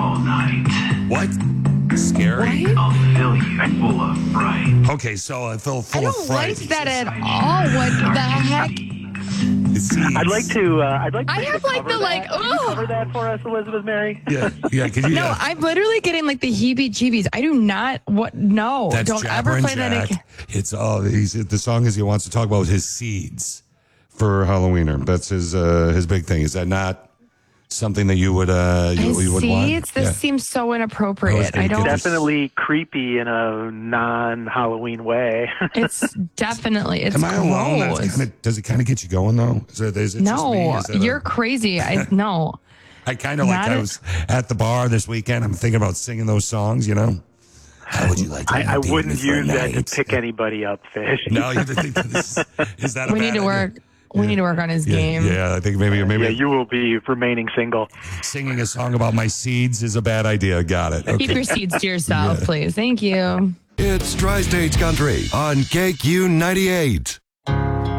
all night. What? Scary? What? I'll fill you full of fright. Okay, so I feel I full of don't fright. like that at all. What the heck? I'd like to. I have like the like. Cover that for us, Elizabeth Mary. Yeah. Could you? No, I'm literally getting like the heebie-jeebies. I do not. What? No, That's don't Jabber ever and play that Jack. again. It's the song is he wants to talk about his seeds for Halloweener. That's his big thing. Is that not something that you would you would want? Seeds. This Yeah. seems so inappropriate. I don't. Definitely creepy in a non-Halloween way. It's definitely. It's Am I alone? gross. Does it kind of get you going though? Is it just me? No, Is it you're crazy. No. I kind of like. Not I a- was at the bar this weekend. I'm thinking about singing those songs. You know. How would you like to? I be wouldn't with me for a use that to night? pick anybody up, Fish. No, you think this is that? A We bad need to idea? work. We need to work on his game. Yeah, I think maybe Yeah, you will be remaining single. singing a song about my seeds is a bad idea. Got it. Okay. Keep your seeds to yourself, please. Thank you. It's Tri-State Country on KQ 98.